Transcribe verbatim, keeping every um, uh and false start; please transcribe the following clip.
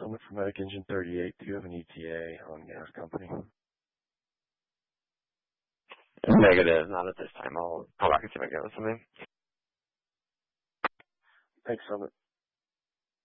Summit for Medic Engine thirty-eight. Do you have an E T A on gas company? Negative, not at this time. I'll call back and see if I can get something. Thanks, Summit.